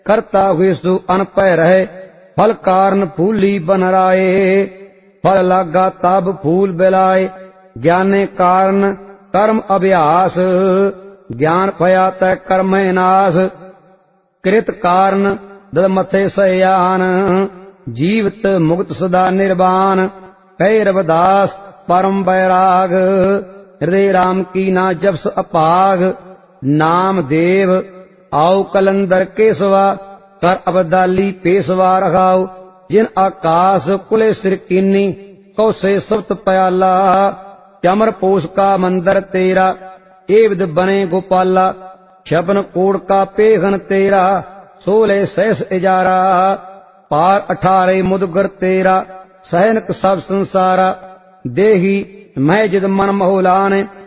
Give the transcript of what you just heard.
करता हुए सु अनपय रहे, फल कारण फूली बन राये। फल लागा तब फूल बिलाए, ज्ञाने कारण कर्म अभ्यास। ज्ञान पया तय कर्म नाश, कृत कारण दद मथे सयान। जीवित मुक्त सदा निर्वाण, कह रविदास परम बैराग। हृदय राम की ना जपस अपाग, नाम देव आओ कलंदर केसवा। कर अबदाली पेशवा रखाओ, जिन आकाश कुले सिर कीनी, कौसे सप्त पयाला। चमर पोष का मंदिर तेरा, ए विद बने गोपाला। छपन कोड़ का पेघन तेरा, 16 सहस इजारा। पार 18 मुदगर तेरा, सहनक सब संसारा। देही मैं जिद मन मोहलाने,